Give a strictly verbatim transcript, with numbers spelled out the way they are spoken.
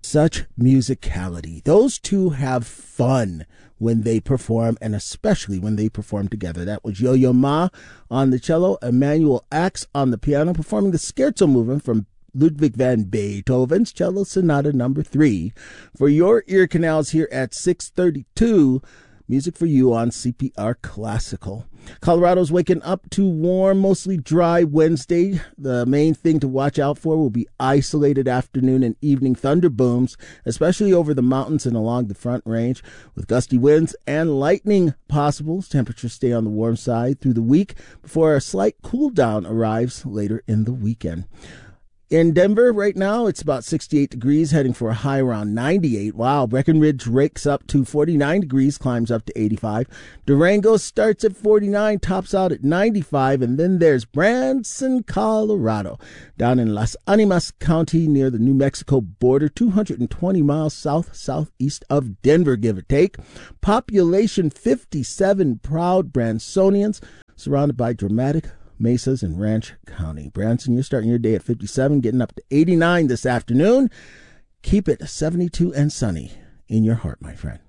Such musicality. Those two have fun when they perform, and especially when they perform together. That was Yo-Yo Ma on the cello, Emanuel Ax on the piano, performing the Scherzo movement from Ludwig van Beethoven's Cello Sonata number three. For your ear canals here at six thirty-two, music for you on C P R Classical. Colorado's waking up to warm, mostly dry Wednesday. The main thing to watch out for will be isolated afternoon and evening thunder booms, especially over the mountains and along the Front Range, with gusty winds and lightning possible. Temperatures stay on the warm side through the week before a slight cool down arrives later in the weekend. In Denver right now, it's about sixty-eight degrees, heading for a high around ninety-eight. Wow, Breckenridge rakes up to forty-nine degrees, climbs up to eighty-five. Durango starts at forty-nine, tops out at ninety-five. And then there's Branson, Colorado, down in Las Animas County near the New Mexico border, two hundred twenty miles south-southeast of Denver, give or take. Population fifty-seven proud Bransonians, surrounded by dramatic Mesas in Ranch County. Branson, you're starting your day at fifty-seven, getting up to eighty-nine this afternoon. Keep it seventy-two and sunny in your heart, my friend.